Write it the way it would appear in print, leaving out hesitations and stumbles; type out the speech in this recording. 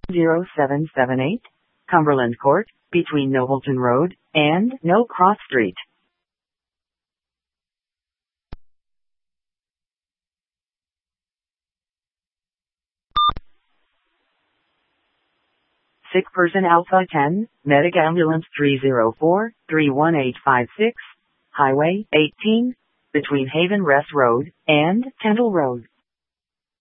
0778, Cumberland Court, between Nobleton Road and No Cross Street. Sick person Alpha 10, Medic Ambulance 304-31856, Highway 18, between Haven Rest Road and Kendall Road.